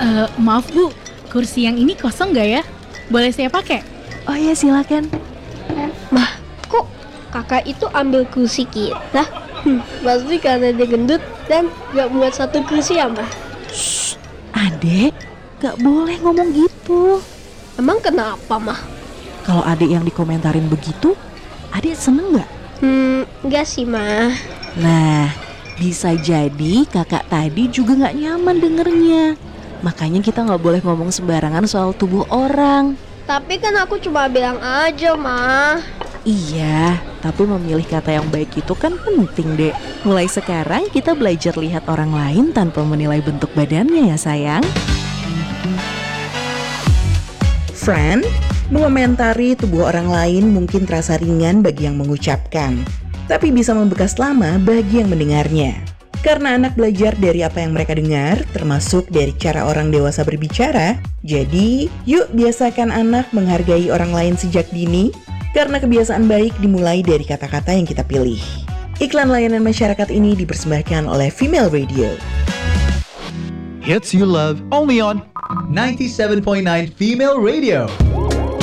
Maaf Bu, kursi yang ini kosong nggak ya? Boleh saya pakai? Oh ya, silakan. Mah, kok kakak itu ambil kursi kita? Pasti karena dia gendut dan gak muat satu kursi ya, Mah? Adek, gak boleh ngomong gitu. Emang kenapa, Mah? Kalau adek yang dikomentarin begitu, adek seneng gak? Enggak sih, Mah. Nah, bisa jadi kakak tadi juga gak nyaman dengernya. Makanya kita gak boleh ngomong sembarangan soal tubuh orang. Tapi kan aku cuma bilang aja, Mah. Iya, tapi memilih kata yang baik itu kan penting, Dek. Mulai sekarang kita belajar lihat orang lain tanpa menilai bentuk badannya ya, sayang. Friend, mengomentari tubuh orang lain mungkin terasa ringan bagi yang mengucapkan, tapi bisa membekas lama bagi yang mendengarnya. Karena anak belajar dari apa yang mereka dengar, termasuk dari cara orang dewasa berbicara. Jadi, yuk biasakan anak menghargai orang lain sejak dini, karena kebiasaan baik dimulai dari kata-kata yang kita pilih. Iklan layanan masyarakat ini dipersembahkan oleh Female Radio. Hits you love only on 97.9 Female Radio.